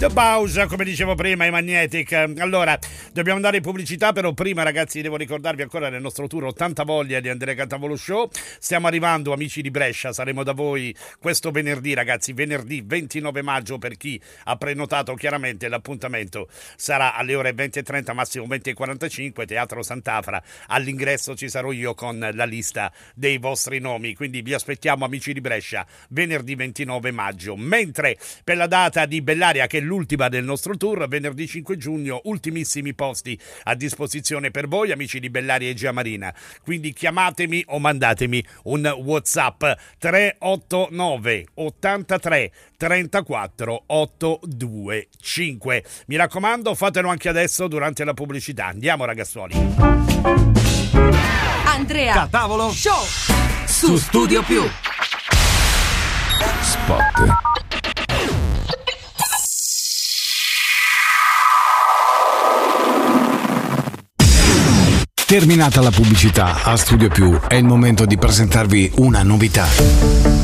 The Bausch, come dicevo prima, i Magnetic. Allora, dobbiamo andare in pubblicità, però prima, ragazzi, devo ricordarvi ancora nel nostro tour 80 voglia di Andrea Cantavolo Show. Stiamo arrivando, amici di Brescia, saremo da voi questo venerdì, ragazzi, venerdì 29 maggio, per chi ha prenotato. Chiaramente l'appuntamento sarà alle ore 20:30, massimo 20:45, Teatro Sant'Afra. All'ingresso ci sarò io con la lista dei vostri nomi, quindi vi aspettiamo, amici di Brescia, venerdì 29 maggio. Mentre per la data di Bellaria, che è l'ultima del nostro tour, venerdì 5 giugno, ultimissimi posti a disposizione per voi, amici di Bellaria e Giamarina. Quindi chiamatemi o mandatemi un WhatsApp 389 83 34 825. Mi raccomando, fatelo anche adesso durante la pubblicità. Andiamo, ragazzuoli. Andrea Cantavolo Show su Studio Più. Spot. Terminata la pubblicità, a Studio Più è il momento di presentarvi una novità.